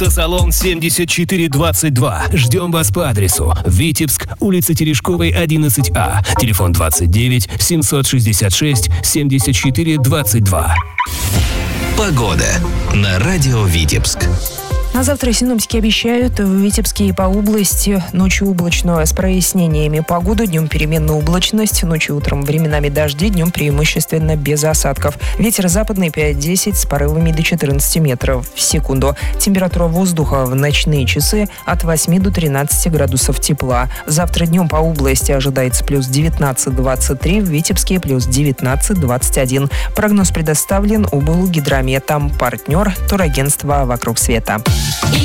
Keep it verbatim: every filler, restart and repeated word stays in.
Автосалон семьдесят четыре двадцать два. Ждем вас по адресу: Витебск, улица Терешковой, одиннадцать А. Телефон двадцать девять семьсот шестьдесят шесть семьдесят четыре двадцать два. Погода на радио Витебск. На завтра синоптики обещают в Витебске и по области ночью облачно с прояснениями погоды, днем переменная облачность, ночью утром временами дожди, днем преимущественно без осадков. Ветер западный пять-десять с порывами до четырнадцати метров в секунду. Температура воздуха в ночные часы от восьми до тринадцати градусов тепла. Завтра днем по области ожидается плюс девятнадцать двадцать три, в Витебске плюс девятнадцать двадцать один. Прогноз предоставлен ОБУ «Гидрометом». Партнер турагентства «Вокруг света».